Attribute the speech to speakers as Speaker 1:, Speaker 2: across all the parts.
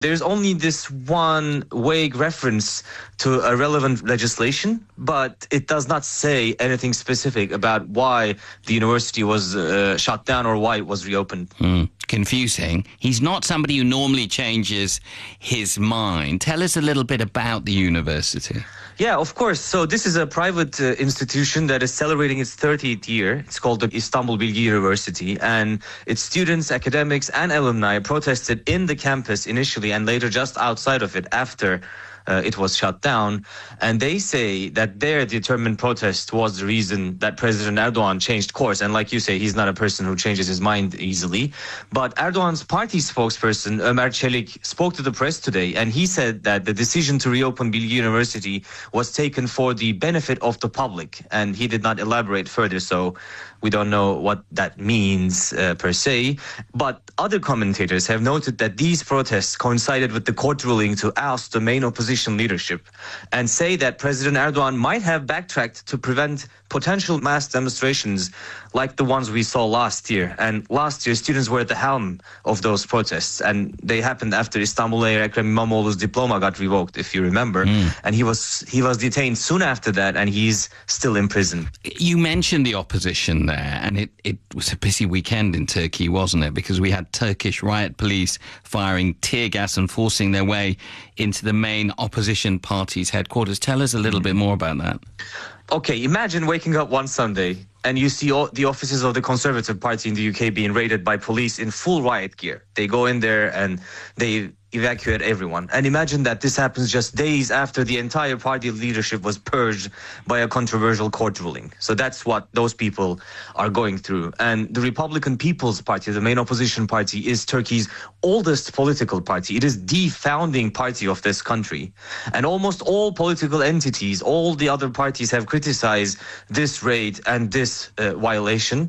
Speaker 1: There's only this one vague reference to a relevant legislation, but it does not say anything specific about why the university was shut down or why it was reopened.
Speaker 2: Confusing. He's not somebody who normally changes his mind. Tell us a little bit about the university.
Speaker 1: Yeah, of course. So this is a private institution that is celebrating its 30th year. It's called the Istanbul Bilgi University, and its students, academics, and alumni protested in the campus initially and later just outside of it after it was shut down. And they say that their determined protest was the reason that President Erdogan changed course. And like you say, he's not a person who changes his mind easily. But Erdogan's party spokesperson, Ömer Çelik, spoke to the press today, and he said that the decision to reopen Bilgi University was taken for the benefit of the public. And he did not elaborate further, so we don't know what that means per se. But other commentators have noted that these protests coincided with the court ruling to oust the main opposition leadership, and say that President Erdogan might have backtracked to prevent potential mass demonstrations like the ones we saw last year. And last year, students were at the helm of those protests, and they happened after Istanbul Mayor Ekrem İmamoğlu's diploma got revoked, if you remember. And he was detained soon after that, and he's still in prison.
Speaker 2: You mentioned the opposition there, and it was a busy weekend in Turkey, wasn't it? Because we had Turkish riot police firing tear gas and forcing their way into the main opposition party's headquarters. Tell us a little bit more about that.
Speaker 1: Okay, imagine waking up one Sunday and you see all the offices of the Conservative Party in the UK being raided by police in full riot gear. They go in there and they evacuate everyone. And imagine that this happens just days after the entire party leadership was purged by a controversial court ruling. So that's what those people are going through. And the Republican People's Party, the main opposition party, is Turkey's oldest political party. It is the founding party of this country. And almost all political entities, all the other parties have criticized this raid and this violation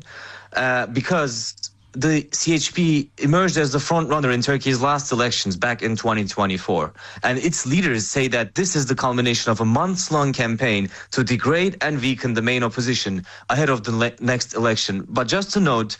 Speaker 1: because the CHP emerged as the front runner in Turkey's last elections back in 2024. And its leaders say that this is the culmination of a months-long campaign to degrade and weaken the main opposition ahead of the next election. But just to note,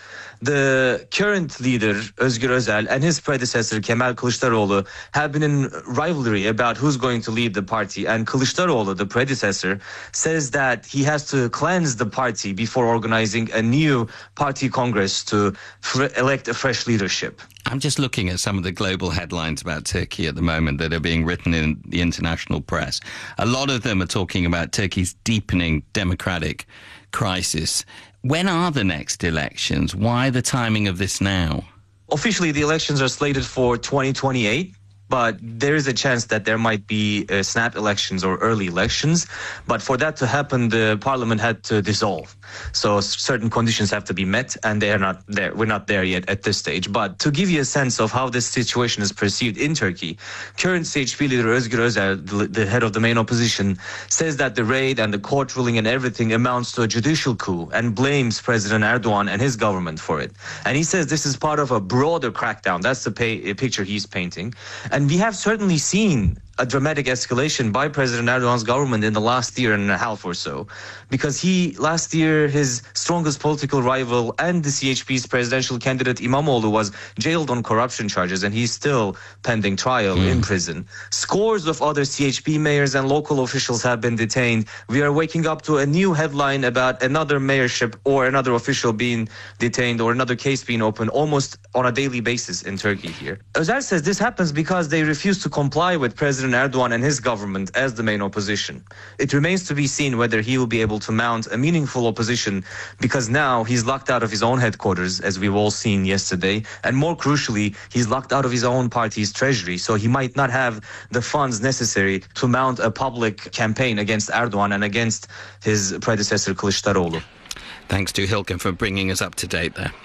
Speaker 1: the current leader, Özgür Özel, and his predecessor, Kemal Kılıçdaroğlu, have been in rivalry about who's going to lead the party. And Kılıçdaroğlu, the predecessor, says that he has to cleanse the party before organizing a new party congress to elect a fresh leadership.
Speaker 2: I'm just looking at some of the global headlines about Turkey at the moment that are being written in the international press. A lot of them are talking about Turkey's deepening democratic crisis. When are the next elections? Why the timing of this now?
Speaker 1: Officially, the elections are slated for 2028. But there is a chance that there might be snap elections or early elections. But for that to happen, the parliament had to dissolve. So certain conditions have to be met, and they are not there. We're not there yet at this stage. But to give you a sense of how this situation is perceived in Turkey, current CHP leader Özgür Özel, the head of the main opposition, says that the raid and the court ruling and everything amounts to a judicial coup and blames President Erdogan and his government for it. And he says this is part of a broader crackdown. That's the picture he's painting. And we have certainly seen a dramatic escalation by President Erdogan's government in the last year and a half or so, because last year, his strongest political rival and the CHP's presidential candidate İmamoğlu was jailed on corruption charges, and he's still pending trial in prison. Scores of other CHP mayors and local officials have been detained. We are waking up to a new headline about another mayorship or another official being detained or another case being opened almost on a daily basis in Turkey here. Özel says this happens because they refuse to comply with President Erdogan and his government as the main opposition. It remains to be seen whether he will be able to mount a meaningful opposition, because now he's locked out of his own headquarters, as we've all seen yesterday, and more crucially, he's locked out of his own party's treasury, so he might not have the funds necessary to mount a public campaign against Erdogan and against his predecessor Kılıçdaroğlu.
Speaker 2: Thanks to Hilke for bringing us up to date there.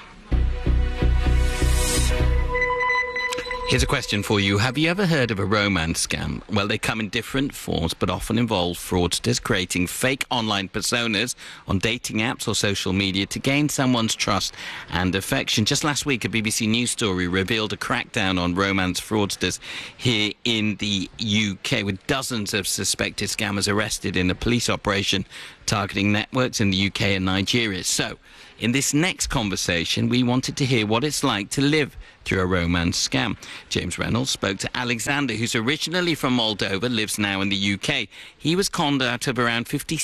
Speaker 2: Here's a question for you. Have you ever heard of a romance scam? Well, they come in different forms, but often involve fraudsters creating fake online personas on dating apps or social media to gain someone's trust and affection. Just last week, a BBC News story revealed a crackdown on romance fraudsters here in the UK, with dozens of suspected scammers arrested in a police operation targeting networks in the UK and Nigeria. So, in this next conversation, we wanted to hear what it's like to live through a romance scam. James Reynolds spoke to Alexander, who's originally from Moldova, lives now in the UK. He was conned out of around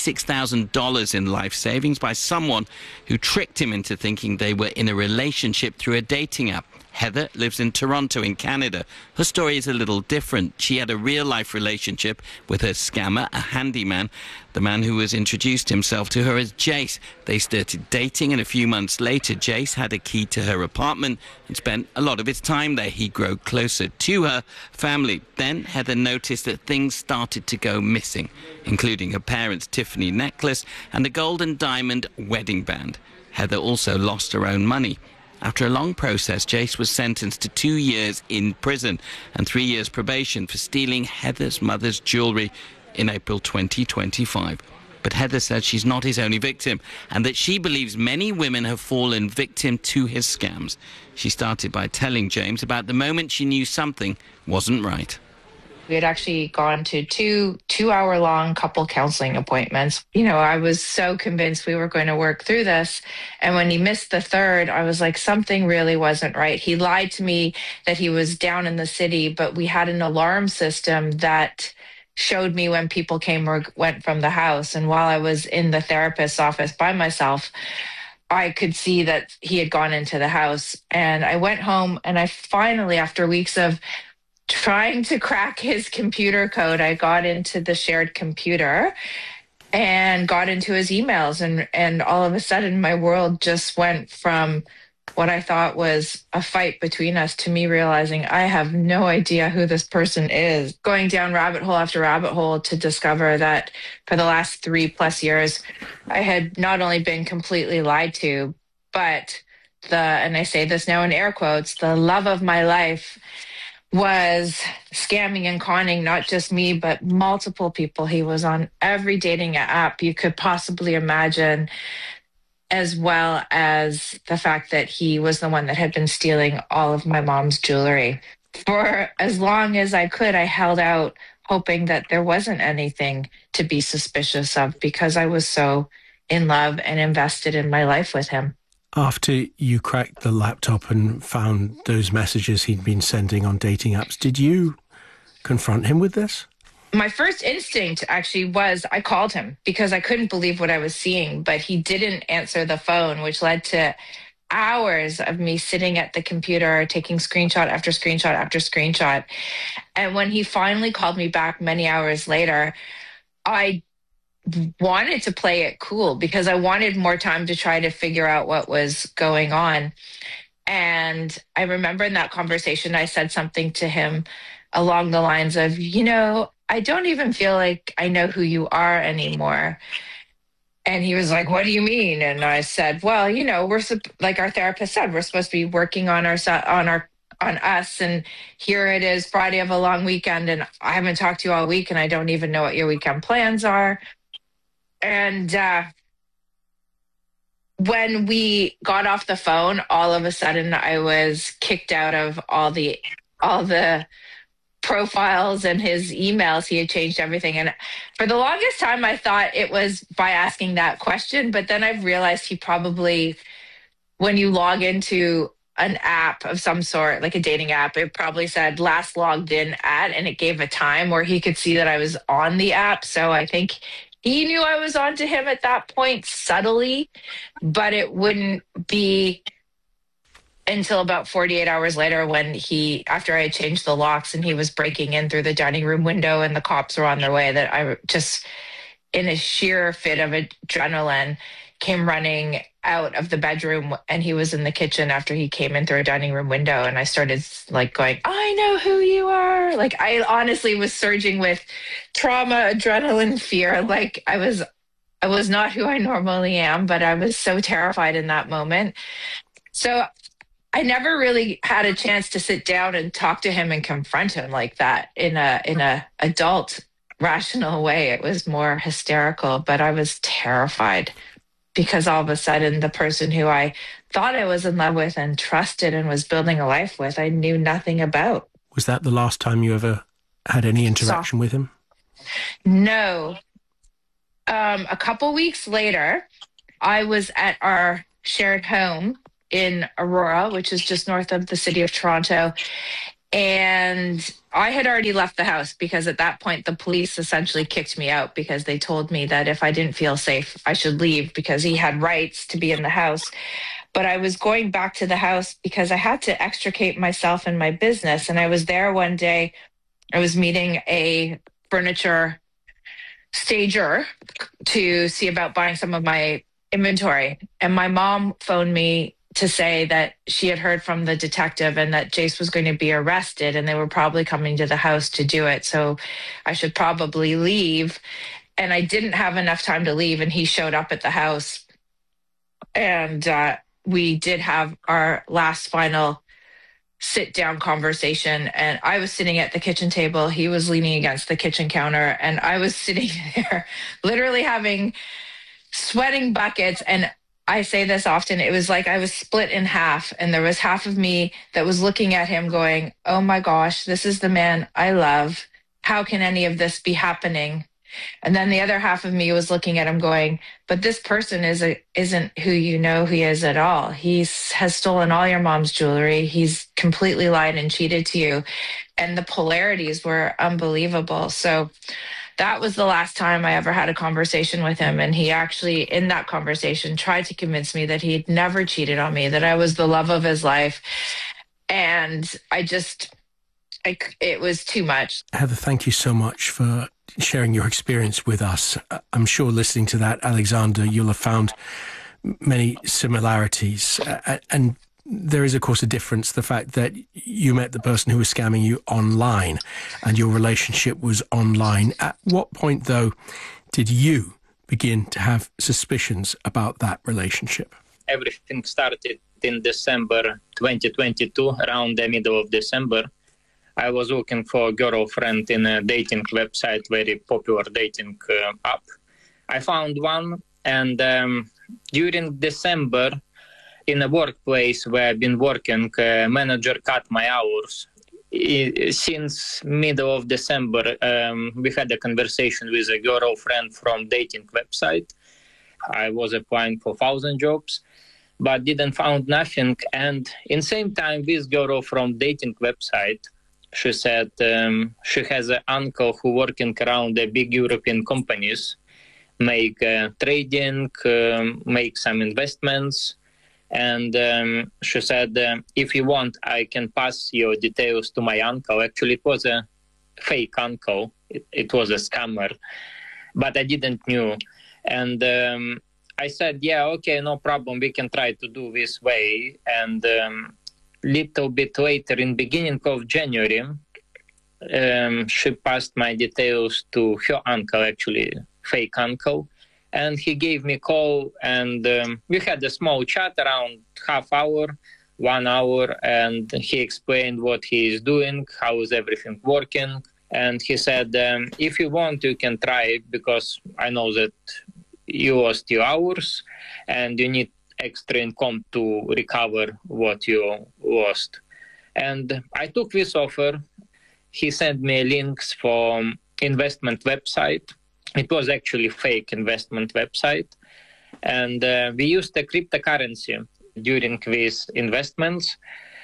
Speaker 2: $56,000 in life savings by someone who tricked him into thinking they were in a relationship through a dating app. Heather lives in Toronto in Canada. Her story is a little different. She had a real-life relationship with her scammer, a handyman, the man who has introduced himself to her as Jace. They started dating, and a few months later, Jace had a key to her apartment and spent a lot of his time there. He grew closer to her family. Then Heather noticed that things started to go missing, including her parents' Tiffany necklace and a gold and diamond wedding band. Heather also lost her own money. After a long process, Jace was sentenced to 2 years in prison and 3 years probation for stealing Heather's mother's jewellery in April 2025. But Heather says she's not his only victim and that she believes many women have fallen victim to his scams. She started by telling James about the moment she knew something wasn't right.
Speaker 3: We had actually gone to two-hour-long couple counseling appointments. You know, I was so convinced we were going to work through this. And when he missed the third, I was like, something really wasn't right. He lied to me that he was down in the city, but we had an alarm system that showed me when people came or went from the house. And while I was in the therapist's office by myself, I could see that he had gone into the house. And I went home and I finally, after weeks of trying to crack his computer code, I got into the shared computer and got into his emails. And all of a sudden, my world just went from what I thought was a fight between us to me realizing I have no idea who this person is. Going down rabbit hole after rabbit hole to discover that for the last 3+ years, I had not only been completely lied to, but and I say this now in air quotes, the love of my life was scamming and conning not just me, but multiple people. He was on every dating app you could possibly imagine, as well as the fact that he was the one that had been stealing all of my mom's jewelry. For as long as I could, I held out, hoping that there wasn't anything to be suspicious of because I was so in love and invested in my life with him.
Speaker 4: After you cracked the laptop and found those messages he'd been sending on dating apps, did you confront him with this?
Speaker 3: My first instinct actually was I called him because I couldn't believe what I was seeing, but he didn't answer the phone, which led to hours of me sitting at the computer, taking screenshot after screenshot after screenshot. And when he finally called me back many hours later, I wanted to play it cool because I wanted more time to try to figure out what was going on. And I remember in that conversation, I said something to him along the lines of, you know, I don't even feel like I know who you are anymore. And he was like, what do you mean? And I said, well, you know, we're like our therapist said, we're supposed to be working on us. And here it is, Friday of a long weekend. And I haven't talked to you all week and I don't even know what your weekend plans are. And when we got off the phone, all of a sudden I was kicked out of all the profiles and his emails. He had changed everything. And for the longest time, I thought it was by asking that question. But then I've realized he probably, when you log into an app of some sort, like a dating app, it probably said last logged in at, and it gave a time where he could see that I was on the app. So I think he knew I was on to him at that point subtly, but it wouldn't be until about 48 hours later when after I changed the locks and he was breaking in through the dining room window and the cops were on their way, that I just, in a sheer fit of adrenaline, came running out of the bedroom, and he was in the kitchen after he came in through a dining room window. And I started like going, I know who you are. Like I honestly was surging with trauma, adrenaline, fear. Like I was not who I normally am, but I was so terrified in that moment. So I never really had a chance to sit down and talk to him and confront him like that in a adult, rational way. It was more hysterical, but I was terrified because all of a sudden the person who I thought I was in love with and trusted and was building a life with, I knew nothing about.
Speaker 4: Was that the last time you ever had any interaction with him?
Speaker 3: No. A couple weeks later, I was at our shared home in Aurora, which is just north of the city of Toronto. And I had already left the house because at that point, the police essentially kicked me out because they told me that if I didn't feel safe, I should leave because he had rights to be in the house. But I was going back to the house because I had to extricate myself and my business. And I was there one day. I was meeting a furniture stager to see about buying some of my inventory. And my mom phoned me to say that she had heard from the detective and that Jace was going to be arrested and they were probably coming to the house to do it. So I should probably leave. And I didn't have enough time to leave. And he showed up at the house. And we did have our last final sit down conversation. And I was sitting at the kitchen table. He was leaning against the kitchen counter. And I was sitting there literally having sweating buckets. And I say this often, it was like I was split in half, and there was half of me that was looking at him going, oh my gosh, this is the man I love. How can any of this be happening? And then the other half of me was looking at him going, but this person isn't who you know he is at all. He has stolen all your mom's jewelry. He's completely lied and cheated to you. And the polarities were unbelievable. So that was the last time I ever had a conversation with him. And he actually, in that conversation, tried to convince me that he'd never cheated on me, that I was the love of his life. And it was too much.
Speaker 4: Heather, thank you so much for sharing your experience with us. I'm sure listening to that, Alexander, you'll have found many similarities. And there is, of course, a difference, the fact that you met the person who was scamming you online and your relationship was online. At what point, though, did you begin to have suspicions about that relationship?
Speaker 5: Everything started in December 2022, around the middle of December. I was looking for a girlfriend in a dating website, very popular dating app. I found one, and during December, in a workplace where I've been working, manager cut my hours. Since middle of December, we had a conversation with a girlfriend from dating website. I was applying for 1,000 jobs, but didn't found nothing. And in same time, this girl from dating website, she said she has an uncle who working around the big European companies, make trading, make some investments. And she said, if you want, I can pass your details to my uncle. Actually, it was a fake uncle. It was a scammer, but I didn't knew. And I said, yeah, okay, no problem. We can try to do this way. And little bit later, in beginning of January, she passed my details to her uncle, actually, fake uncle. And he gave me a call, and we had a small chat around half hour, 1 hour, and he explained what he is doing, how is everything working. And he said, if you want, you can try it, because I know that you lost your hours and you need extra income to recover what you lost. And I took this offer. He sent me links from investment website. It was actually fake investment website. And we used the cryptocurrency during these investments.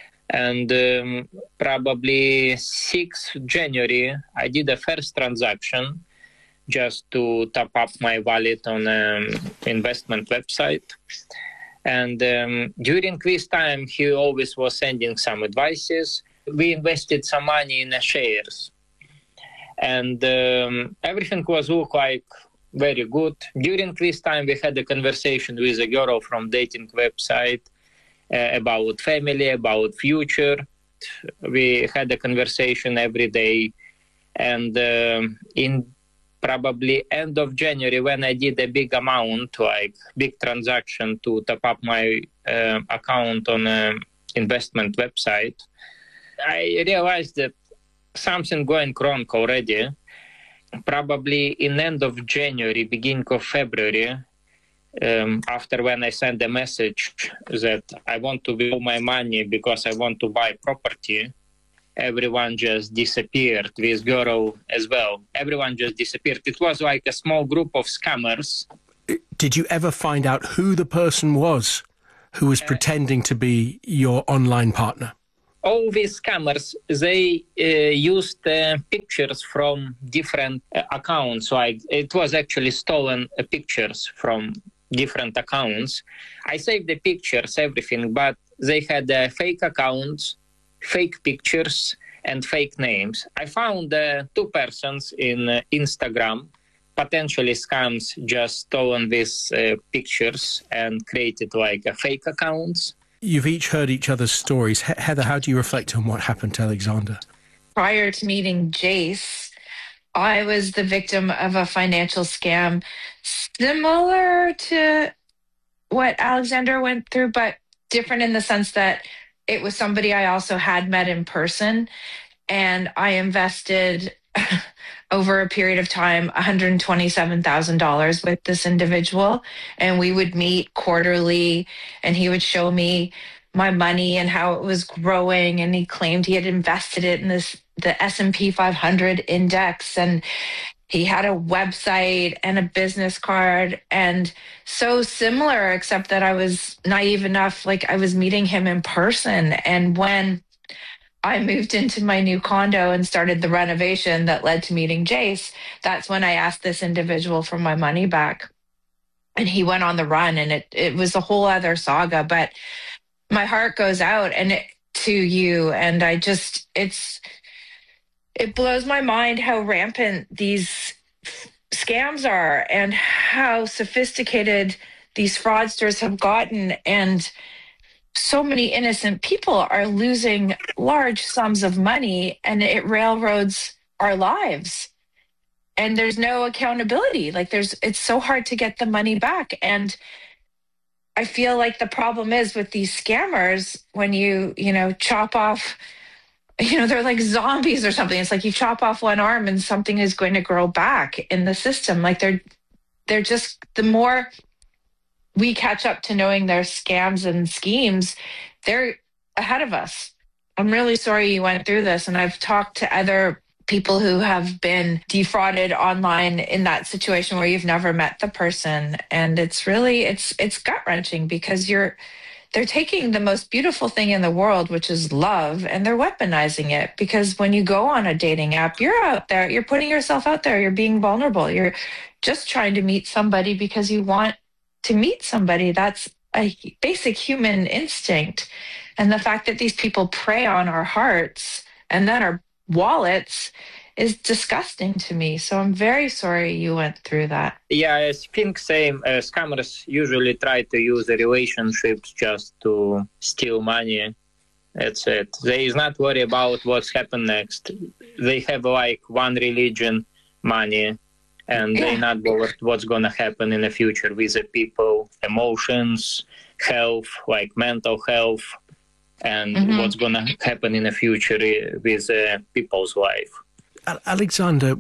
Speaker 5: And probably 6th January, I did the first transaction just to top up my wallet on an investment website. And during this time, he always was sending some advices. We invested some money in the shares. And everything was look like very good. During this time, we had a conversation with a girl from dating website about family, about future. We had a conversation every day. And in probably end of January, when I did a big amount, like big transaction to top up my account on an investment website, I realized that something going wrong already. Probably in end of January, beginning of February, after when I sent a message that I want to withdraw my money because I want to buy property, everyone just disappeared. This girl as well. Everyone just disappeared. It was like a small group of scammers.
Speaker 4: Did you ever find out who the person was who was pretending to be your online partner?
Speaker 5: All these scammers, they used pictures from different accounts. Like it was actually stolen pictures from different accounts. I saved the pictures, everything, but they had fake accounts, fake pictures, and fake names. I found 2 persons in Instagram, potentially scams, just stolen these pictures and created like fake accounts.
Speaker 4: You've each heard each other's stories. Heather, how do you reflect on what happened to Alexander?
Speaker 3: Prior to meeting Jace, I was the victim of a financial scam similar to what Alexander went through, but different in the sense that it was somebody I also had met in person. And I invested over a period of time $127,000 with this individual. And we would meet quarterly, and he would show me my money and how it was growing. And he claimed he had invested it in the S&P 500 index. And he had a website and a business card, and so similar, except that I was naive enough, like I was meeting him in person. And when I moved into my new condo and started the renovation that led to meeting Jace, that's when I asked this individual for my money back. And he went on the run, and it was a whole other saga. But my heart goes out to you, and it blows my mind how rampant these scams are and how sophisticated these fraudsters have gotten. And so many innocent people are losing large sums of money, and it railroads our lives. And there's no accountability. Like it's so hard to get the money back. And I feel like the problem is with these scammers, when you chop off, they're like zombies or something. It's like you chop off one arm and something is going to grow back in the system. Like they're just, the more we catch up to knowing their scams and schemes, they're ahead of us. I'm really sorry you went through this. And I've talked to other people who have been defrauded online in that situation where you've never met the person. And it's really, it's gut-wrenching, because they're taking the most beautiful thing in the world, which is love, and they're weaponizing it. Because when you go on a dating app, you're out there, you're putting yourself out there, you're being vulnerable. You're just trying to meet somebody because you want to meet somebody. That's a basic human instinct. And the fact that these people prey on our hearts and then our wallets is disgusting to me. So I'm very sorry you went through that.
Speaker 5: Yeah, I think same. Scammers usually try to use the relationships just to steal money. That's it. They is not worry about what's happened next. They have like one religion, money, and they not bothered what's going to happen in the future with the people, emotions, health, like mental health, and what's going to happen in the future with people's life.
Speaker 4: Alexander,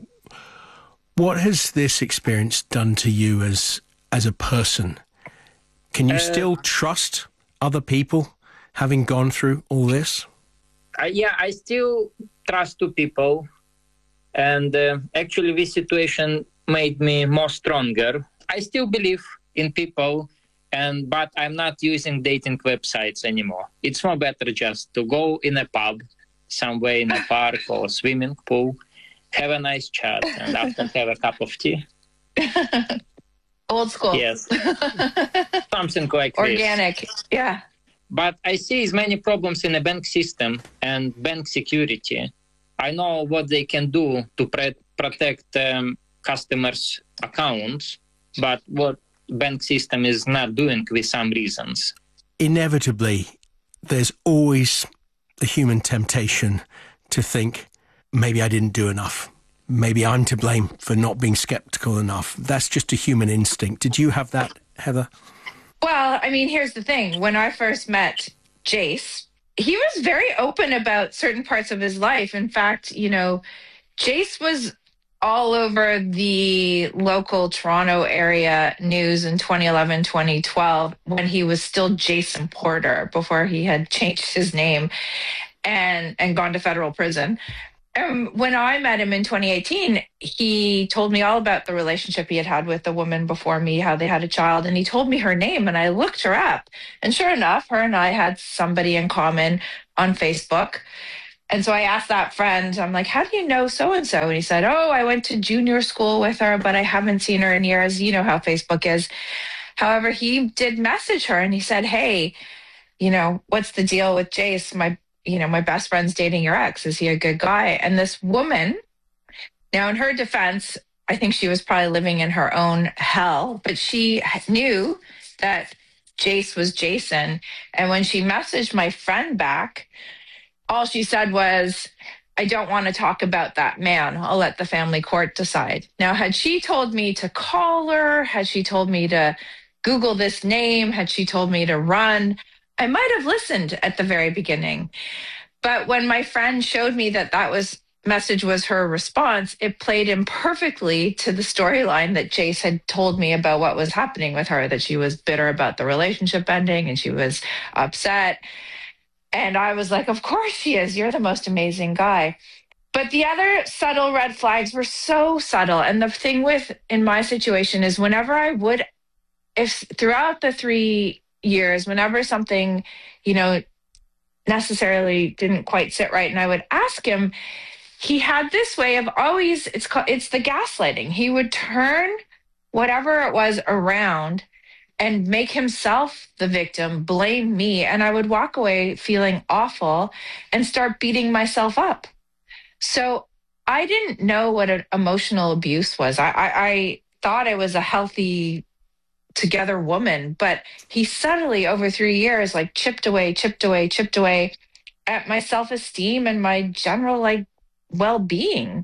Speaker 4: what has this experience done to you as a person? Can you still trust other people having gone through all this?
Speaker 5: Yeah, I still trust 2 people. And actually this situation made me more stronger. I still believe in people, but I'm not using dating websites anymore. It's more better just to go in a pub, somewhere in a park or swimming pool, have a nice chat, and after have a cup of tea.
Speaker 3: Old school.
Speaker 5: Yes. Something like
Speaker 3: organic.
Speaker 5: This.
Speaker 3: Yeah.
Speaker 5: But I see as many problems in the bank system and bank security. I know what they can do to protect customers' accounts, but what bank system is not doing with some reasons.
Speaker 4: Inevitably, there's always the human temptation to think, maybe I didn't do enough. Maybe I'm to blame for not being skeptical enough. That's just a human instinct. Did you have that, Heather?
Speaker 3: Well, I mean, here's the thing. When I first met Jace, he was very open about certain parts of his life. In fact, Jace was all over the local Toronto area news in 2011, 2012, when he was still Jason Porter, before he had changed his name and gone to federal prison. When I met him in 2018, he told me all about the relationship he had had with the woman before me, how they had a child, and he told me her name, and I looked her up. And sure enough, her and I had somebody in common on Facebook. And so I asked that friend, I'm like, how do you know so and so? And he said, oh, I went to junior school with her, but I haven't seen her in years. You know how Facebook is. However, he did message her and he said, hey, what's the deal with Jace? My best friend's dating your ex. Is he a good guy? And this woman, now in her defense, I think she was probably living in her own hell, but she knew that Jace was Jason. And when she messaged my friend back, all she said was, I don't want to talk about that man. I'll let the family court decide. Now, had she told me to call her, had she told me to Google this name, had she told me to run, I might have listened at the very beginning. But when my friend showed me that message was her response, it played in perfectly to the storyline that Jace had told me about what was happening with her, that she was bitter about the relationship ending and she was upset. And I was like, of course she is. You're the most amazing guy. But the other subtle red flags were so subtle. And the thing in my situation is whenever if throughout the 3 years, whenever something, necessarily didn't quite sit right, and I would ask him, he had this way of always, it's the gaslighting. He would turn whatever it was around and make himself the victim, blame me. And I would walk away feeling awful and start beating myself up. So I didn't know what an emotional abuse was. I thought I was a healthy, together woman, but he subtly over 3 years, chipped away at my self-esteem and my general well-being.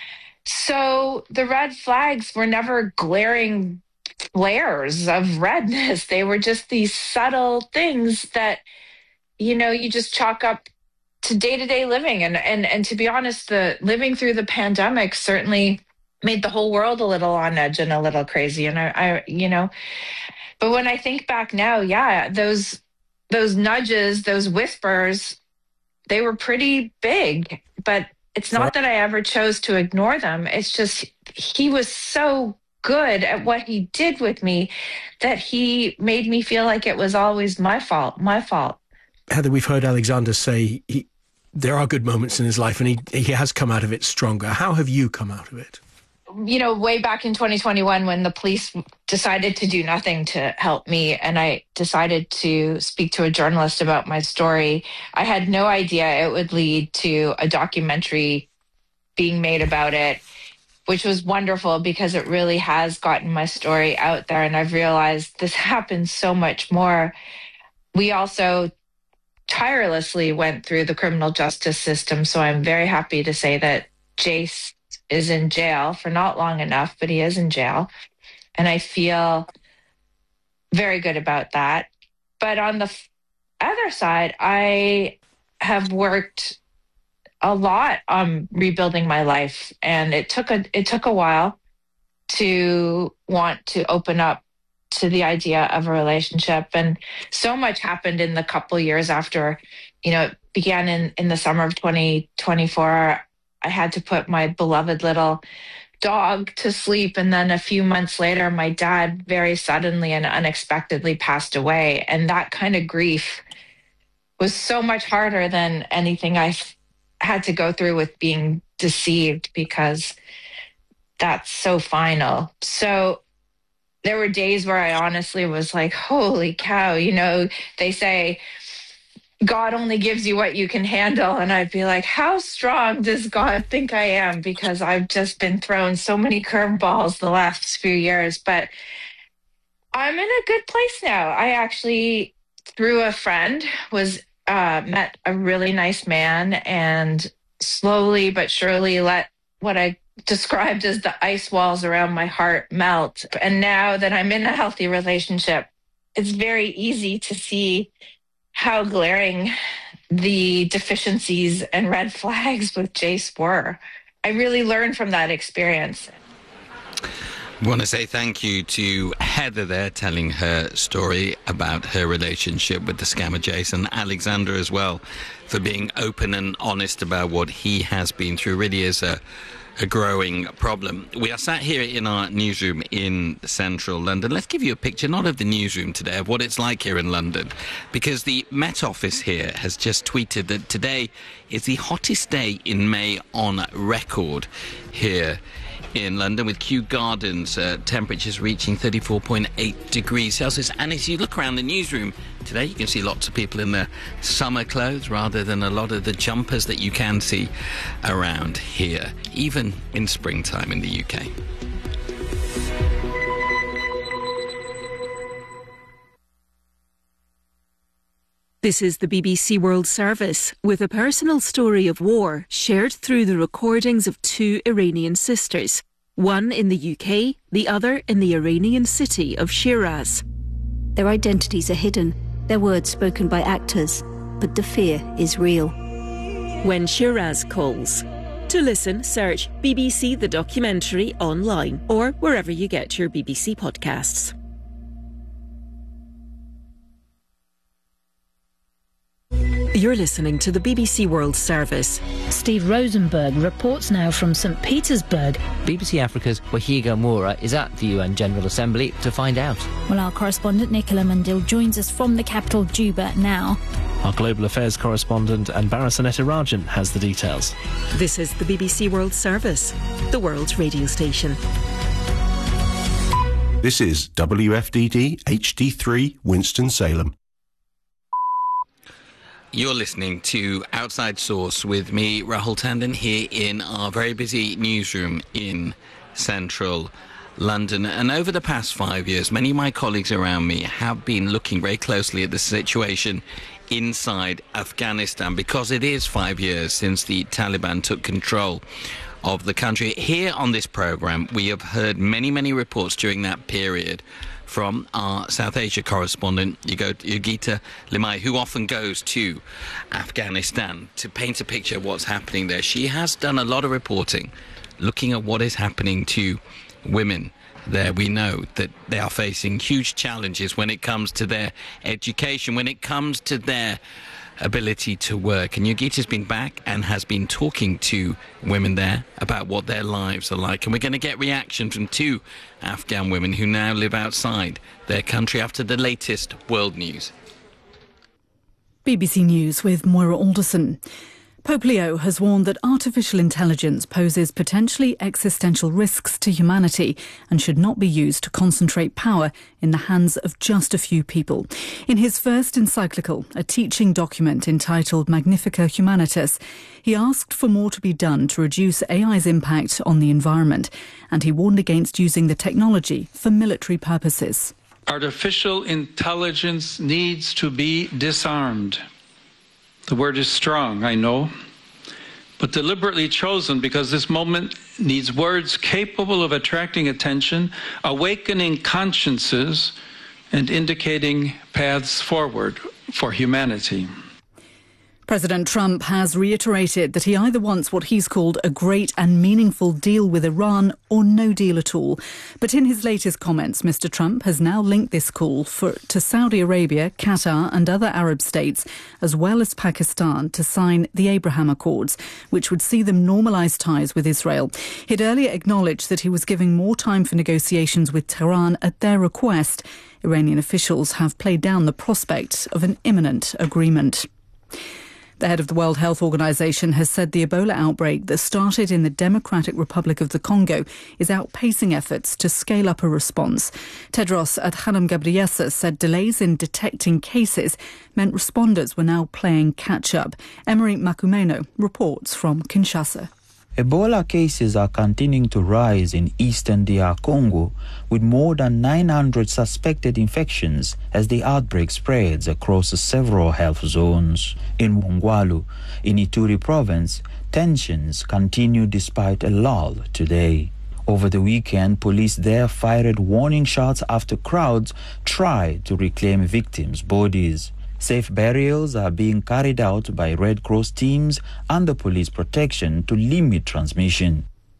Speaker 3: So the red flags were never glaring flares of redness. They were just these subtle things that, you just chalk up to day-to-day living. And to be honest, the living through the pandemic certainly made the whole world a little on edge and a little crazy. And I but when I think back now, yeah, those nudges, those whispers, they were pretty big, but it's not that I ever chose to ignore them. It's just, he was so good at what he did with me that he made me feel like it was always my fault.
Speaker 4: Heather, we've heard Alexander say there are good moments in his life and he has come out of it stronger. How have you come out of it?
Speaker 3: Way back in 2021 when the police decided to do nothing to help me and I decided to speak to a journalist about my story, I had no idea it would lead to a documentary being made about it, which was wonderful because it really has gotten my story out there. And I've realized this happens so much more. We also tirelessly went through the criminal justice system. So I'm very happy to say that Jace is in jail for not long enough, but he is in jail. And I feel very good about that. But on the other side, I have worked a lot on rebuilding my life. And it took a while to want to open up to the idea of a relationship. And so much happened in the couple years after, it began in the summer of 2024. I had to put my beloved little dog to sleep. And then a few months later, my dad very suddenly and unexpectedly passed away. And that kind of grief was so much harder than anything I had to go through with being deceived, because that's so final. So there were days where I honestly was like, holy cow, they say, God only gives you what you can handle. And I'd be like, how strong does God think I am? Because I've just been thrown so many curveballs the last few years. But I'm in a good place now. I actually, through a friend, met a really nice man and slowly but surely let what I described as the ice walls around my heart melt. And now that I'm in a healthy relationship, it's very easy to see how glaring the deficiencies and red flags with Jace were. I really learned from that experience.
Speaker 2: I want to say thank you to Heather there, telling her story about her relationship with the scammer Jason. Alexander as well, for being open and honest about what he has been through. Really is a growing problem. We are sat here in our newsroom in central London. Let's give you a picture, not of the newsroom today, of what it's like here in London, because the Met Office here has just tweeted that today is the hottest day in May on record here in London, with Kew Gardens temperatures reaching 34.8 degrees Celsius. And as you look around the newsroom today, you can see lots of people in their summer clothes rather than a lot of the jumpers that you can see around here, even in springtime in the UK.
Speaker 6: This is the BBC World Service, with a personal story of war shared through the recordings of two Iranian sisters, one in the UK, the other in the Iranian city of Shiraz.
Speaker 7: Their identities are hidden, their words spoken by actors, but the fear is real.
Speaker 6: When Shiraz Calls. To listen, search BBC The Documentary online or wherever you get your BBC podcasts. You're listening to the BBC World Service.
Speaker 8: Steve Rosenberg reports now from St. Petersburg.
Speaker 9: BBC Africa's Wahiga Moura is at the UN General Assembly to find out.
Speaker 10: Well, our correspondent Nicola Mundil joins us from the capital, Juba, now.
Speaker 11: Our Global Affairs correspondent Anbara Sanetarajan has the details.
Speaker 6: This is the BBC World Service, the world's radio station.
Speaker 12: This is WFDD HD3 Winston-Salem.
Speaker 2: You're listening to Outside Source with me, Rahul Tandon, here in our very busy newsroom in central London. And over the past 5 years, many of my colleagues around me have been looking very closely at the situation inside Afghanistan, because it is 5 years since the Taliban took control of the country. Here on this programme, we have heard many reports during that period from our South Asia correspondent, Yogita Limaye, who often goes to Afghanistan to paint a picture of what's happening there. She has done a lot of reporting, looking at what is happening to women there. We know that they are facing huge challenges when it comes to their education, when it comes to their ability to work. And Yogita's been back and has been talking to women there about what their lives are like. And we're going to get reaction from two Afghan women who now live outside their country after the latest world news.
Speaker 13: BBC News with Moira Alderson. Pope Leo has warned that artificial intelligence poses potentially existential risks to humanity and should not be used to concentrate power in the hands of just a few people. In his first encyclical, a teaching document entitled Magnificat Humanitas, he asked for more to be done to reduce AI's impact on the environment, and he warned against using the technology for military purposes.
Speaker 14: Artificial intelligence needs to be disarmed. The word is strong, I know, but deliberately chosen because this moment needs words capable of attracting attention, awakening consciences, and indicating paths forward for humanity.
Speaker 13: President Trump has reiterated that he either wants what he's called a great and meaningful deal with Iran or no deal at all. But in his latest comments, Mr. Trump has now linked this call to Saudi Arabia, Qatar and other Arab states, as well as Pakistan, to sign the Abraham Accords, which would see them normalise ties with Israel. He'd earlier acknowledged that he was giving more time for negotiations with Tehran at their request. Iranian officials have played down the prospect of an imminent agreement. The head of the World Health Organization has said the Ebola outbreak that started in the Democratic Republic of the Congo is outpacing efforts to scale up a response. Tedros Adhanom Ghebreyesus said delays in detecting cases meant responders were now playing catch-up. Emery Makumeno reports from Kinshasa.
Speaker 15: Ebola cases are continuing to rise in eastern DR Congo, with more than 900 suspected infections as the outbreak spreads across several health zones. In Mongwalu, in Ituri province, tensions continue despite a lull today. Over the weekend, police there fired warning shots after crowds tried to reclaim victims' bodies. Safe burials are being carried out by Red Cross teams under police protection to limit transmission.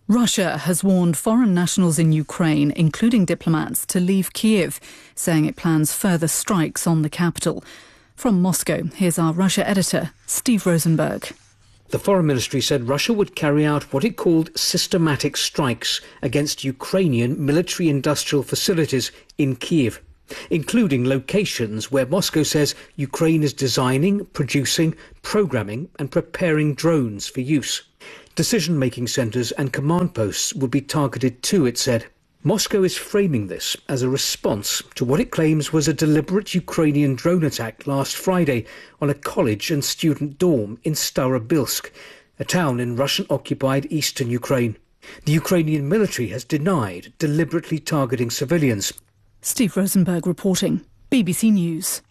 Speaker 13: Russia has warned foreign nationals in Ukraine, including diplomats, to leave Kyiv, saying it plans further strikes on the capital. From Moscow, here's our Russia editor, Steve Rosenberg.
Speaker 16: The Foreign Ministry said Russia would carry out what it called systematic strikes against Ukrainian military-industrial facilities in Kyiv, including locations where Moscow says Ukraine is designing, producing, programming and preparing drones for use. Decision-making centres and command posts would be targeted too, it said. Moscow is framing this as a response to what it claims was a deliberate Ukrainian drone attack last Friday on a college and student dorm in Starobilsk, a town in Russian-occupied eastern Ukraine. The Ukrainian military has denied deliberately targeting civilians.
Speaker 13: Steve Rosenberg reporting, BBC News.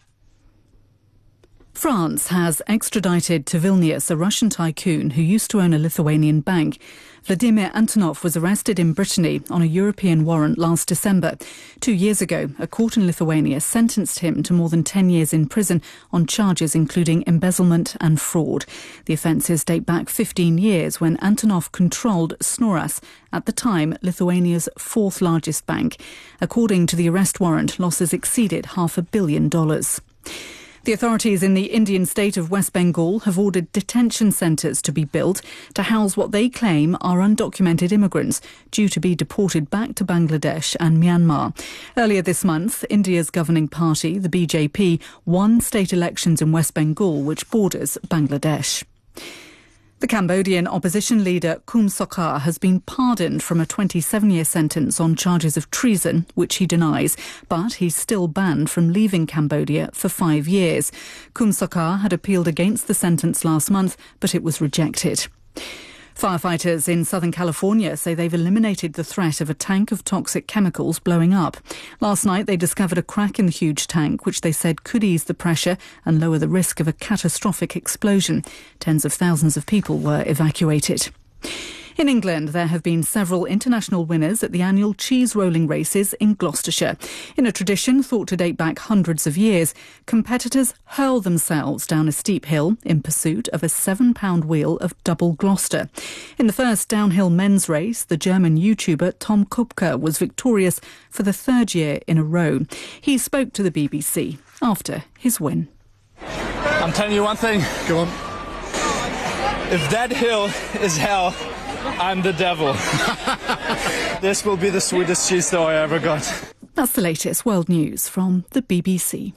Speaker 13: France has extradited to Vilnius a Russian tycoon who used to own a Lithuanian bank. Vladimir Antonov was arrested in Brittany on a European warrant last December. 2 years ago, a court in Lithuania sentenced him to more than 10 years in prison on charges including embezzlement and fraud. The offences date back 15 years when Antonov controlled Snoras, at the time Lithuania's fourth largest bank. According to the arrest warrant, losses exceeded $500 million. The authorities in the Indian state of West Bengal have ordered detention centres to be built to house what they claim are undocumented immigrants due to be deported back to Bangladesh and Myanmar. Earlier this month, India's governing party, the BJP, won state elections in West Bengal, which borders Bangladesh. The Cambodian opposition leader Kum Sokha has been pardoned from a 27-year sentence on charges of treason, which he denies, but he's still banned from leaving Cambodia for 5 years. Kum Sokha had appealed against the sentence last month, but it was rejected. Firefighters in Southern California say they've eliminated the threat of a tank of toxic chemicals blowing up. Last night they discovered a crack in the huge tank, which they said could ease the pressure and lower the risk of a catastrophic explosion. Tens of thousands of people were evacuated. In England, there have been several international winners at the annual cheese rolling races in Gloucestershire. In a tradition thought to date back hundreds of years, competitors hurl themselves down a steep hill in pursuit of a 7-pound wheel of double Gloucester. In the first downhill men's race, the German YouTuber Tom Kupka was victorious for the third year in a row. He spoke to the BBC after his win.
Speaker 17: I'm telling you one thing. Go on. If that hill is hell, I'm the devil. This will be the sweetest cheese dough I ever got.
Speaker 13: That's the latest world news from the BBC.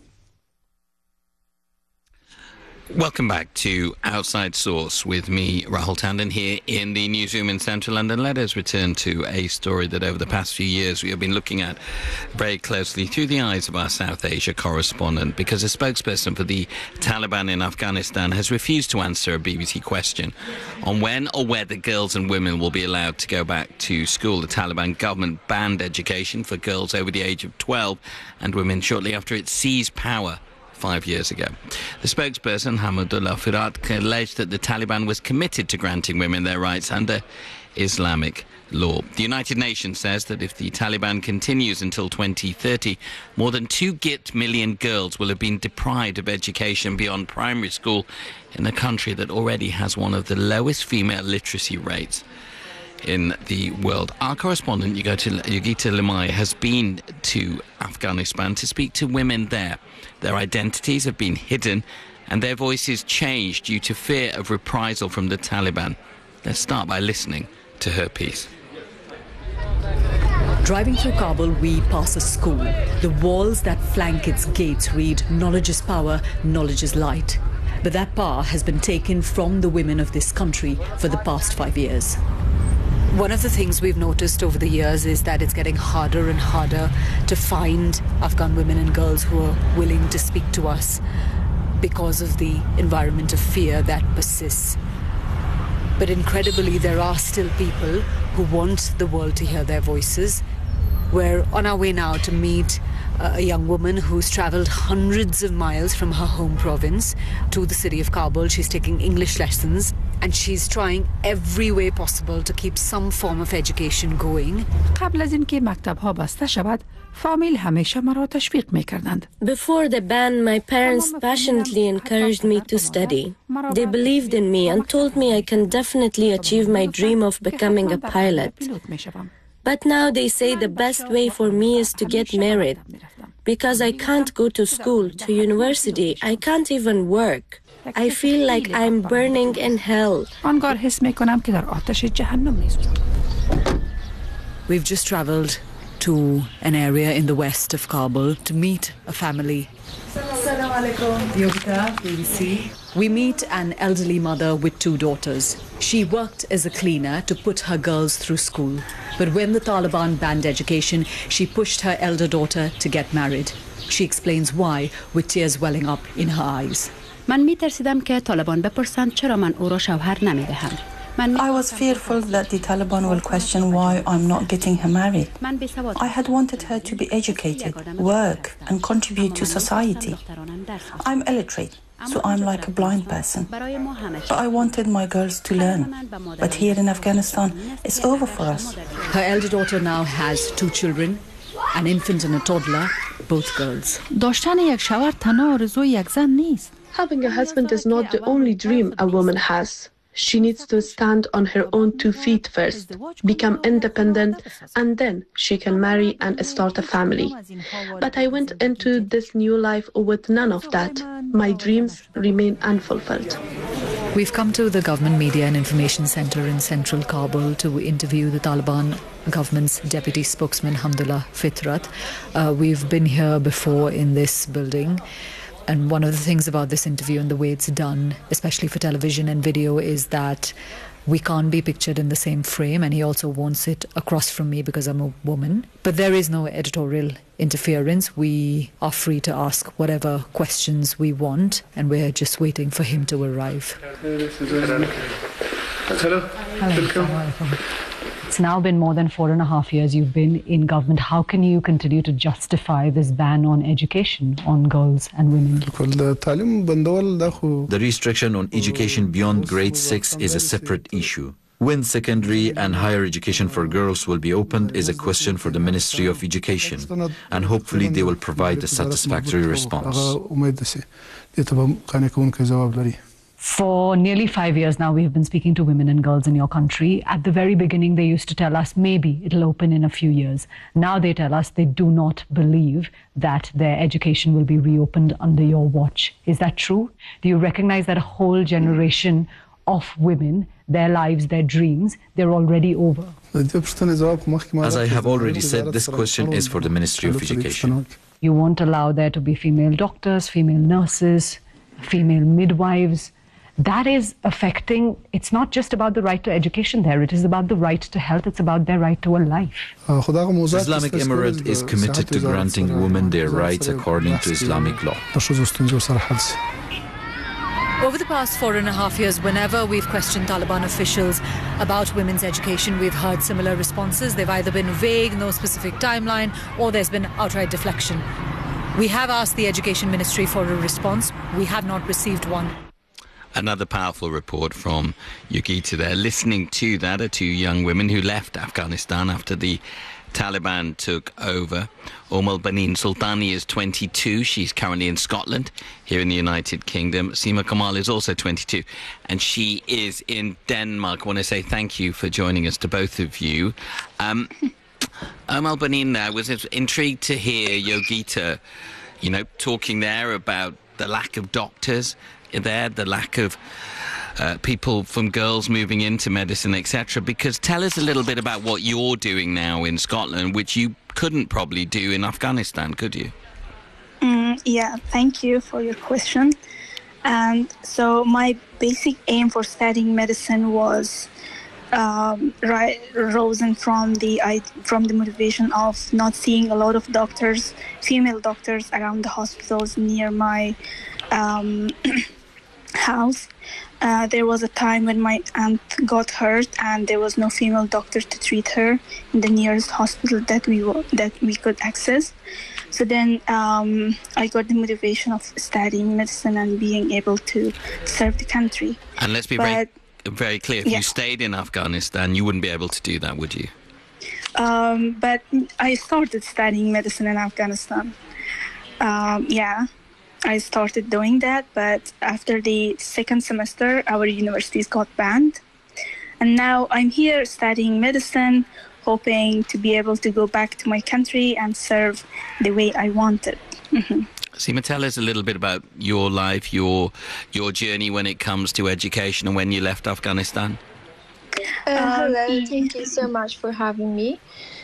Speaker 2: Welcome back to Outside Source with me, Rahul Tandon, here in the newsroom in central London. Let us return to a story that over the past few years we have been looking at very closely through the eyes of our South Asia correspondent, because a spokesperson for the Taliban in Afghanistan has refused to answer a BBC question on when or whether girls and women will be allowed to go back to school. The Taliban government banned education for girls over the age of 12 and women shortly after it seized power 5 years ago. The spokesperson, Hamidullah Firat, alleged that the Taliban was committed to granting women their rights under Islamic law. The United Nations says that if the Taliban continues until 2030, more than 2 million girls will have been deprived of education beyond primary school in a country that already has one of the lowest female literacy rates in the world. Our correspondent, Yogita Limai, has been to Afghanistan to speak to women there. Their identities have been hidden and their voices changed due to fear of reprisal from the Taliban. Let's start by listening to her piece.
Speaker 18: Driving through Kabul, we pass a school. The walls that flank its gates read, "Knowledge is power, knowledge is light." But that power has been taken from the women of this country for the past 5 years. One of the things we've noticed over the years is that it's getting harder and harder to find Afghan women and girls who are willing to speak to us because of the environment of fear that persists. But incredibly, there are still people who want the world to hear their voices. We're on our way now to meet a young woman who's travelled hundreds of miles from her home province to the city of Kabul. She's taking English lessons,
Speaker 19: and she's trying every way possible to keep some form of education going.
Speaker 20: Before the ban, my parents passionately encouraged me to study. They believed in me and told me I can definitely achieve my dream of becoming a pilot. But now they say the best way for me is to get married. Because I can't go to school, to university, I can't even work. I feel like I'm burning in hell.
Speaker 19: We've just travelled to an area in the west of Kabul to meet a family. We meet an elderly mother with 2 daughters. She worked as a cleaner to put her girls through school. But when the Taliban banned education, she pushed her elder daughter to get married. She explains why, with tears welling up in her eyes.
Speaker 21: I was fearful that the Taliban will question why I'm not getting her married. I had wanted her to be educated, work, and contribute to society. I'm illiterate, so I'm like a blind person. But I wanted my girls to learn. But here in Afghanistan, it's over for us.
Speaker 19: Her elder daughter now has 2 children, an infant and a toddler, both girls.
Speaker 22: Having a husband is not the only dream a woman has. She needs to stand on her own 2 feet first, become independent, and then she can marry and start a family. But I went into this new life with none of that. My dreams remain unfulfilled.
Speaker 13: We've come to the Government Media and Information Centre in central Kabul to interview the Taliban government's deputy spokesman, Hamdullah Fitrat. We've been here before in this building. And one of the things about this interview and the way it's done, especially for television and video, is that we can't be pictured in the same frame, and he also won't sit across from me because I'm a woman. But there is no editorial interference. We are free to ask whatever questions we want, and we're just waiting for him to arrive.
Speaker 21: Hello.
Speaker 13: It's now been more than 4.5 years you've been in government. How can you continue to justify this ban on education on girls and women?
Speaker 23: The restriction on education beyond grade 6 is a separate issue. When secondary and higher education for girls will be opened is a question for the Ministry of Education, and hopefully they will provide a satisfactory response.
Speaker 13: For nearly 5 years now, we've been speaking to women and girls in your country. At the very beginning, they used to tell us maybe it'll open in a few years. Now they tell us they do not believe that their education will be reopened under your watch. Is that true? Do you recognize that a whole generation of women, their lives, their dreams, they're already over?
Speaker 23: As I have already said, this question is for the Ministry of Education.
Speaker 13: You won't allow there to be female doctors, female nurses, female midwives. That is affecting, it's not just about the right to education there, it is about the right to health, it's about their right to a life.
Speaker 23: The Islamic Emirate is committed to granting women their rights according to Islamic law.
Speaker 13: Over the past 4.5 years, whenever we've questioned Taliban officials about women's education, we've heard similar responses. They've either been vague, no specific timeline, or there's been outright deflection. We have asked the Education Ministry for a response. We have not received one.
Speaker 2: Another powerful report from Yogita there. Listening to that are 2 young women who left Afghanistan after the Taliban took over. Al-Banin Sultani is 22. She's currently in Scotland, here in the United Kingdom. Seema Kamal is also 22, and she is in Denmark. I want to say thank you for joining us to both of you. Al-Banin, I was intrigued to hear Yogita, talking there about the lack of doctors there, the lack of people from girls moving into medicine, etc. Because tell us a little bit about what you're doing now in Scotland, which you couldn't probably do in Afghanistan, could you?
Speaker 24: Yeah, thank you for your question. And so my basic aim for studying medicine was risen from the motivation of not seeing a lot of doctors, female doctors, around the hospitals near my house. There was a time when my aunt got hurt and there was no female doctor to treat her in the nearest hospital that we could access. So then I got the motivation of studying medicine and being able to serve the country.
Speaker 2: And let's be very clear. If you stayed in Afghanistan, you wouldn't be able to do that, would you?
Speaker 24: But I started studying medicine in Afghanistan. I started doing that, but after the second semester, our universities got banned. And now I'm here studying medicine, hoping to be able to go back to my country and serve the way I wanted.
Speaker 2: Seema, tell us a little bit about your life, your journey when it comes to education and when you left Afghanistan.
Speaker 1: Hello, thank you so much for having me.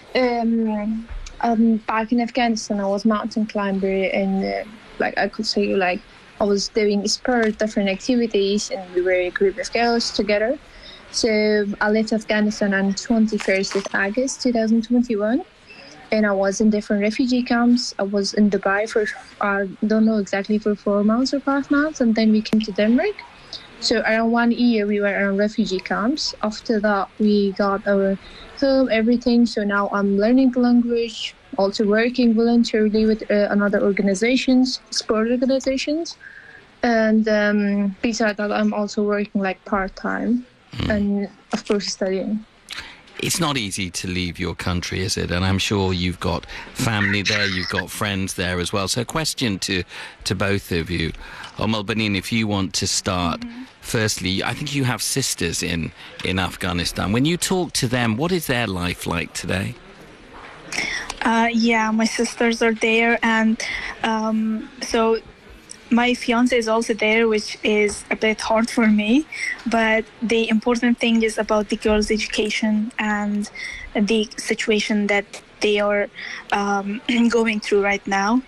Speaker 1: Back in Afghanistan, I was mountain climber, and I was doing sport, different activities, and we were a group of girls together. So I left Afghanistan on 21st of August 2021, and I was in different refugee camps. I was in Dubai for, I don't know exactly, for 4 months or 5 months, and then we came to Denmark. So around 1 year we were in refugee camps. After that we got our home, everything. So now I'm learning the language, also working voluntarily with another organizations, sport organizations. And besides that, I'm also working like part-time and of course studying.
Speaker 2: It's not easy to leave your country, is it? And I'm sure you've got family there, you've got friends there as well. So a question to both of you. Al-Banin, if you want to start, firstly, I think you have sisters in Afghanistan. When you talk to them, what is their life like today?
Speaker 24: My sisters are there, and so my fiance is also there, which is a bit hard for me. But the important thing is about the girls' education and the situation that they are going through right now.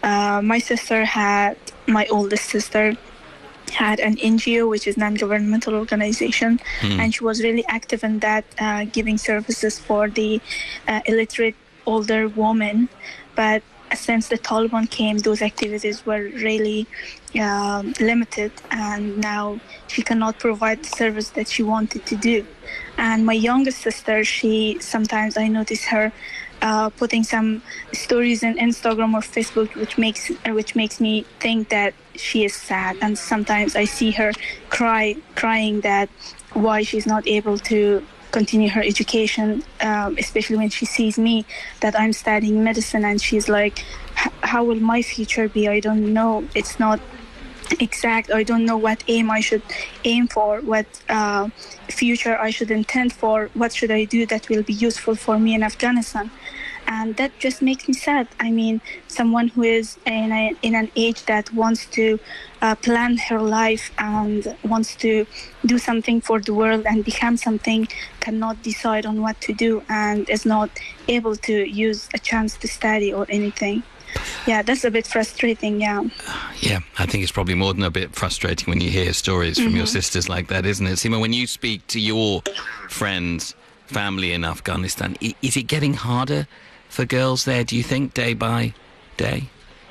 Speaker 24: My oldest sister had an NGO, which is non-governmental organization, and she was really active in that, giving services for the illiterate older women. But since the Taliban came, those activities were really limited, and now she cannot provide the service that she wanted to do. And my youngest sister, sometimes I notice her putting some stories on Instagram or Facebook, which makes me think that she is sad. And sometimes I see her crying that why she's not able to continue her education, especially when she sees me that I'm studying medicine, and she's like, how will my future be? I don't know. It's not exact. I don't know what aim I should aim for, what future I should intend for, what should I do that will be useful for me in Afghanistan. And that just makes me sad. I mean, someone who is in an age that wants to plan her life and wants to do something for the world and become something cannot decide on what to do and is not able to use a chance to study or anything. Yeah, that's a bit frustrating, yeah.
Speaker 2: Yeah, I think it's probably more than a bit frustrating when you hear stories from your sisters like that, isn't it? Seema, when you speak to your friends, family in Afghanistan, is it getting harder for girls there, do you think, day by day?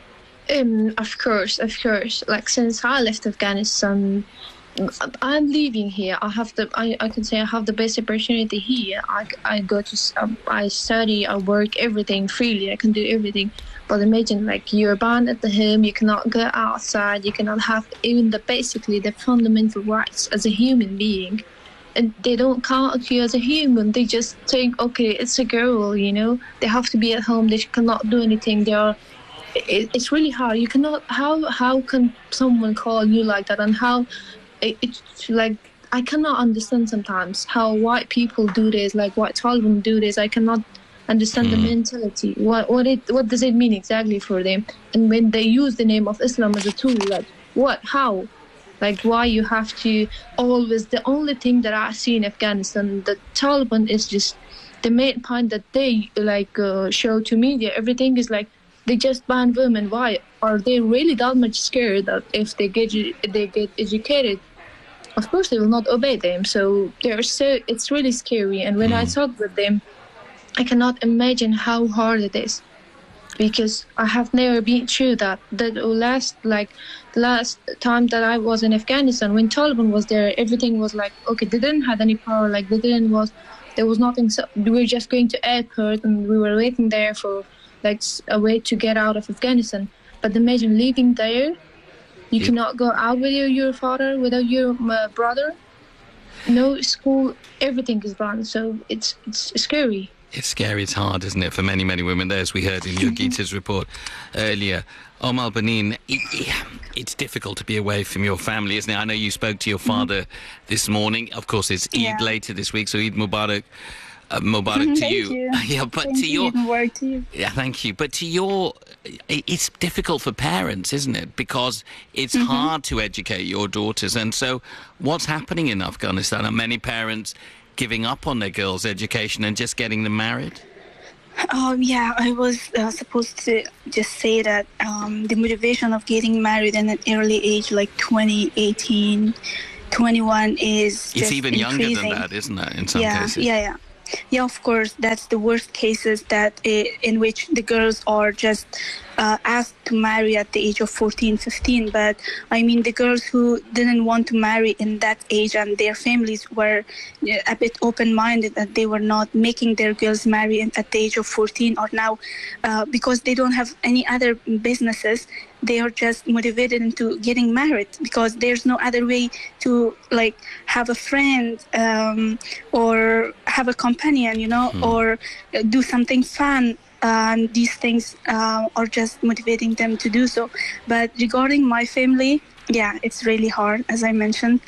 Speaker 1: Of course. Like, since I left Afghanistan, I'm leaving here. I can say I have the best opportunity here. I go to, I study, I work, everything freely. I can do everything. But imagine, like, you're banned at the home. You cannot go outside. You cannot have even the fundamental rights as a human being. And they don't count you as a human. They just think, okay, it's a girl, you know. They have to be at home. They cannot do anything. It's really hard. You cannot. How can someone call you like that? And how it's like, I cannot understand sometimes how white people do this, like white Taliban do this. I cannot understand the mentality. What does it mean exactly for them? And when they use the name of Islam as a tool, like what? How? Like, why you have to always... The only thing that I see in Afghanistan, the Taliban, is just the main point that they, show to media. Everything is like, they just ban women. Why? Are they really that much scared that if they get educated, of course they will not obey them? So it's really scary. And when I talk with them, I cannot imagine how hard it is. Because I have never been through that. The last time that I was in Afghanistan, when Taliban was there, everything was like, okay, they didn't have any power, there was nothing. So we were just going to airport and we were waiting there for a way to get out of Afghanistan. But imagine living there, you cannot go out with your father, without your brother. No school, everything is banned, so it's scary.
Speaker 2: It's scary, it's hard, isn't it, for many, many women there, as we heard in your Gita's report earlier. Al-Banin, it's difficult to be away from your family, isn't it? I know you spoke to your father this morning. Of course, it's Eid later this week, so Eid Mubarak. Mubarak to you. Yeah, but
Speaker 24: thank
Speaker 2: to your...
Speaker 24: to you.
Speaker 2: Yeah, thank you. But to your... It's difficult for parents, isn't it? Because it's hard to educate your daughters. And so what's happening in Afghanistan? Are many parents giving up on their girls' education and just getting them married?
Speaker 24: Yeah, I was supposed to just say that the motivation of getting married at an early age, like 20, 18, 21, is
Speaker 2: It's even
Speaker 24: increasing.
Speaker 2: younger than that, isn't it, in some cases?
Speaker 24: Yeah, of course, that's the worst cases in which the girls are just asked to marry at the age of 14, 15. But I mean, the girls who didn't want to marry in that age and their families were a bit open-minded that they were not making their girls marry at the age of 14 or now because they don't have any other businesses. They are just motivated into getting married because there's no other way to like have a friend or have a companion, you know, or do something fun. These things are just motivating them to do so. But regarding my family, yeah, it's really hard, as I mentioned.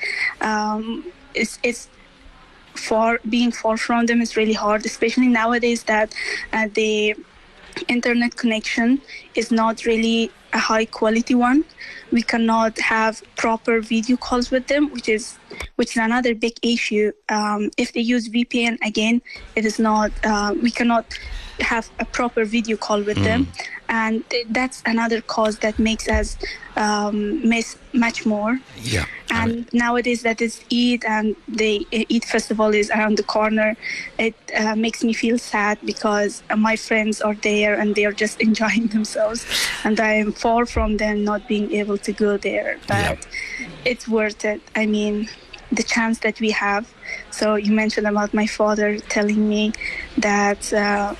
Speaker 24: It's being far from them is really hard, especially nowadays that the internet connection is not really a high quality one. We cannot have proper video calls with them, which is another big issue. If they use VPN, again, it is not. We cannot have a proper video call with them, and that's another cause that makes us miss much more.
Speaker 2: Yeah.
Speaker 24: And nowadays that is Eid, and the Eid festival is around the corner. It makes me feel sad because my friends are there and they are just enjoying themselves, and I am far from them not being able to go there. But it's worth it. I mean, the chance that we have. So you mentioned about my father telling me that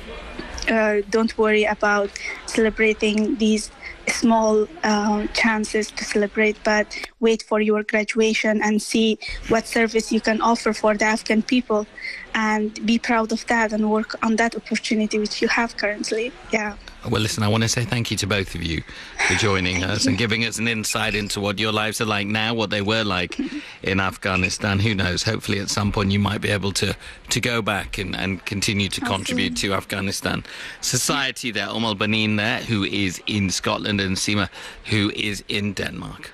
Speaker 24: don't worry about celebrating these small chances to celebrate, but wait for your graduation and see what service you can offer for the Afghan people and be proud of that and work on that opportunity which you have currently. Yeah.
Speaker 2: Well, listen, I want to say thank you to both of you for joining us and giving us an insight into what your lives are like now, what they were like in Afghanistan. Who knows? Hopefully at some point you might be able to go back and continue to contribute to Afghanistan society there. Al-Banin there, who is in Scotland, and Seema, who is in Denmark.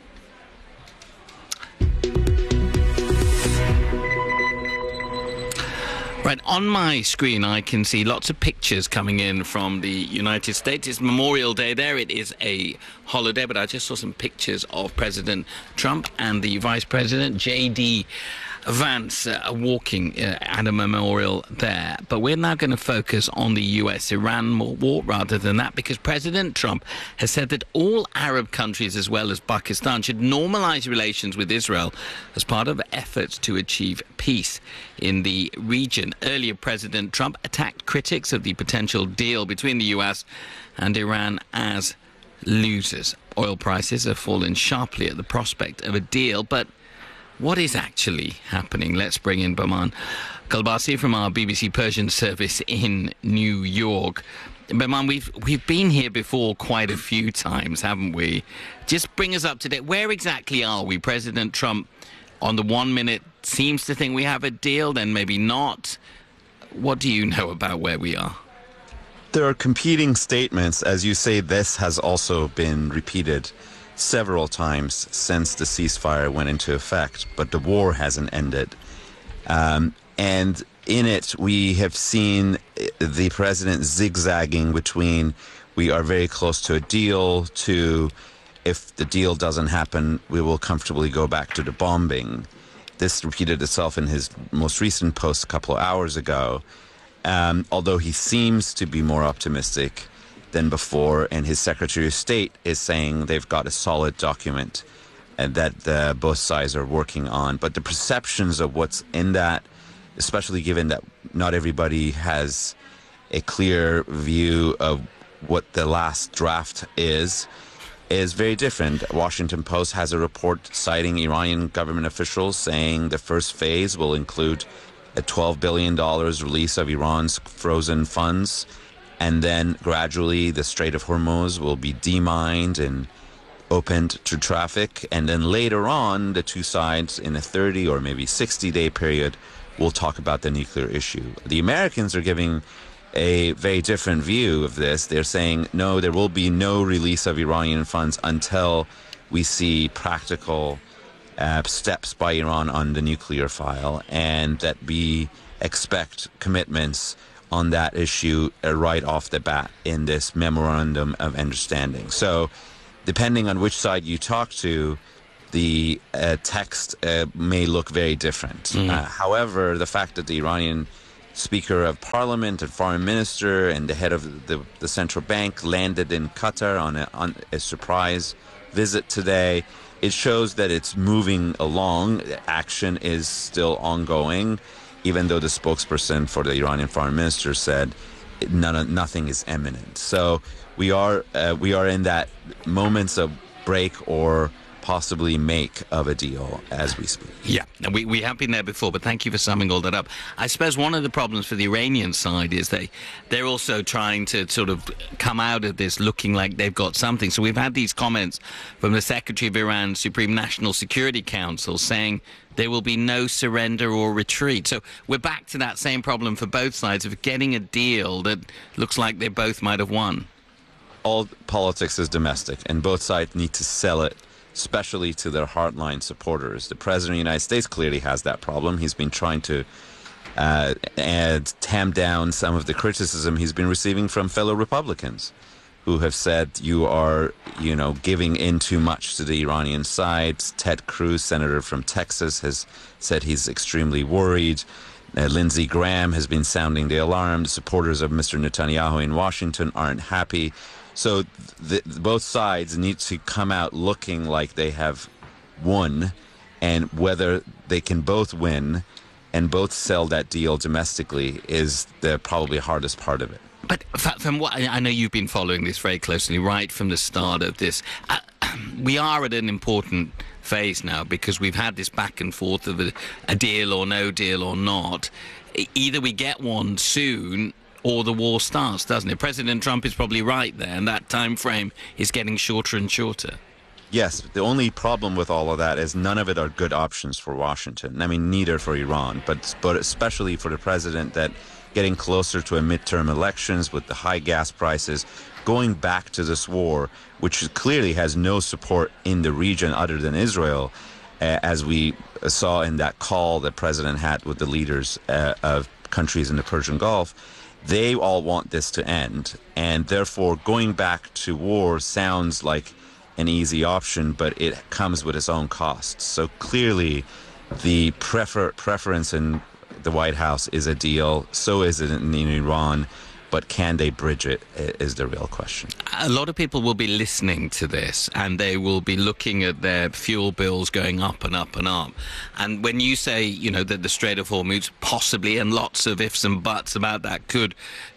Speaker 2: Right, on my screen I can see lots of pictures coming in from the United States. It's Memorial Day there. It is a holiday, but I just saw some pictures of President Trump and the Vice President, J.D. Vance, walking at a memorial there. But we're now going to focus on the US-Iran war rather than that, because President Trump has said that all Arab countries, as well as Pakistan, should normalize relations with Israel as part of efforts to achieve peace in the region. Earlier, President Trump attacked critics of the potential deal between the US and Iran as losers. Oil prices have fallen sharply at the prospect of a deal, but what is actually happening? Let's bring in Bahman Kalbasi from our BBC Persian service in New York. Bahman, we've been here before quite a few times, haven't we? Just bring us up to date. Where exactly are we? President Trump, on the 1 minute, seems to think we have a deal, then maybe not. What do you know about where we are?
Speaker 3: There are competing statements. As you say, this has also been repeated several times since the ceasefire went into effect, but the war hasn't ended. And in it, we have seen the president zigzagging between we are very close to a deal to if the deal doesn't happen, we will comfortably go back to the bombing. This repeated itself in his most recent post a couple of hours ago, although he seems to be more optimistic than before, and his Secretary of State is saying they've got a solid document and that both sides are working on. But the perceptions of what's in that, especially given that not everybody has a clear view of what the last draft is, is very different. Washington Post has a report citing Iranian government officials saying the first phase will include a $12 billion release of Iran's frozen funds, and then gradually the Strait of Hormuz will be demined and opened to traffic, and then later on the two sides in a 30 or maybe 60-day period will talk about the nuclear issue. The Americans are giving a very different view of this. They're saying, no, there will be no release of Iranian funds until we see practical steps by Iran on the nuclear file, and that we expect commitments on that issue right off the bat in this memorandum of understanding. So depending on which side you talk to, the text may look very different. However, the fact that the Iranian Speaker of Parliament and Foreign Minister and the head of the central bank landed in Qatar on a surprise visit today, it shows that it's moving along. Action is still ongoing, even though the spokesperson for the Iranian Foreign Minister said nothing is imminent. So we are in that moments of break or possibly make of a deal as we speak.
Speaker 2: Yeah, and we have been there before, but thank you for summing all that up. I suppose one of the problems for the Iranian side is they're also trying to sort of come out of this looking like they've got something. So we've had these comments from the Secretary of Iran's Supreme National Security Council saying there will be no surrender or retreat. So we're back to that same problem for both sides of getting a deal that looks like they both might have won.
Speaker 3: All politics is domestic, and both sides need to sell it, especially to their hardline supporters. The President of the United States clearly has that problem. He's been trying to tamp down some of the criticism he's been receiving from fellow Republicans who have said you are, giving in too much to the Iranian side. Ted Cruz, senator from Texas, has said he's extremely worried. Lindsey Graham has been sounding the alarm. The supporters of Mr. Netanyahu in Washington aren't happy. So both sides need to come out looking like they have won, and whether they can both win and both sell that deal domestically is the probably hardest part of it.
Speaker 2: But from what I know, you've been following this very closely right from the start of this. We are at an important phase now because we've had this back and forth of a deal or no deal or not. Either we get one soon or the war starts, doesn't it? President Trump is probably right there, and that time frame is getting shorter and shorter.
Speaker 3: Yes, the only problem with all of that is none of it are good options for Washington. I mean, neither for Iran, but especially for the president, that getting closer to a midterm elections with the high gas prices, going back to this war, which clearly has no support in the region other than Israel, as we saw in that call the president had with the leaders of countries in the Persian Gulf. They all want this to end, and therefore going back to war sounds like an easy option, but it comes with its own costs. So clearly the preference in the White House is a deal, so is it in Iran, but can they bridge it is the real question.
Speaker 2: A lot of people will be listening to this and they will be looking at their fuel bills going up and up and up. And when you say, that the Strait of Hormuz possibly, and lots of ifs and buts about that, could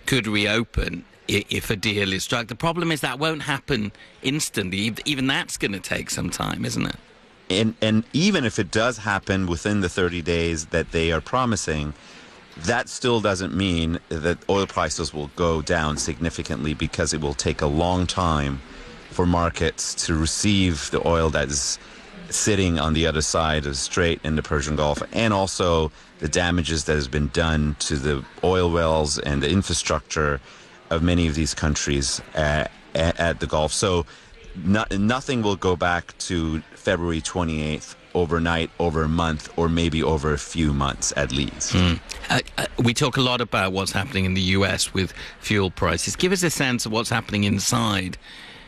Speaker 2: reopen if a deal is struck, the problem is that won't happen instantly. Even that's going to take some time, isn't it?
Speaker 3: And even if it does happen within the 30 days that they are promising, that still doesn't mean that oil prices will go down significantly, because it will take a long time for markets to receive the oil that is sitting on the other side of the Strait in the Persian Gulf, and also the damages that has been done to the oil wells and the infrastructure of many of these countries at the Gulf. So nothing will go back to February 28th overnight, over a month, or maybe over a few months at least.
Speaker 2: We talk a lot about what's happening in the US with fuel prices. Give us a sense of what's happening inside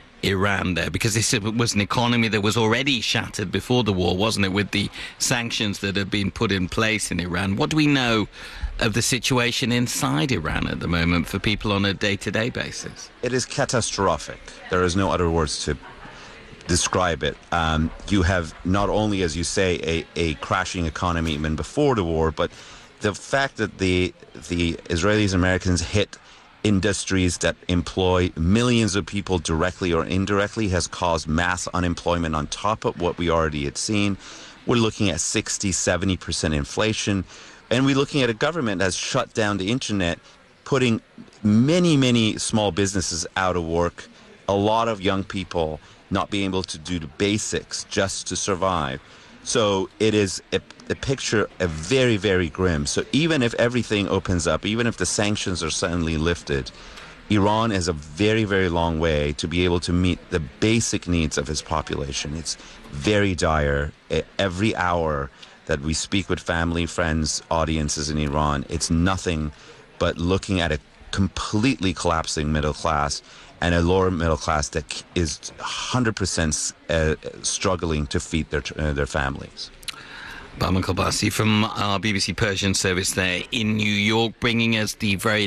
Speaker 2: Iran there, because this was an economy that was already shattered before the war, wasn't it, with the sanctions that have been put in place in Iran. What do we know of the situation inside Iran at the moment for people on a day-to-day basis?
Speaker 3: It is catastrophic. There is no other words to describe it. You have not only, as you say, a crashing economy even before the war, but the fact that the Israelis and Americans hit industries that employ millions of people directly or indirectly has caused mass unemployment on top of what we already had seen. We're looking at 60, 70% inflation. And we're looking at a government that's shut down the internet, putting many, many small businesses out of work, a lot of young people not being able to do the basics just to survive. So it is a picture of very, very grim. So even if everything opens up, even if the sanctions are suddenly lifted, Iran is a very, very long way to be able to meet the basic needs of its population. It's very dire. Every hour that we speak with family, friends, audiences in Iran, it's nothing but looking at a completely collapsing middle class and a lower middle class that is 100% struggling to feed their families.
Speaker 2: Bahman Kolbasi from our BBC Persian service there in New York, bringing us the very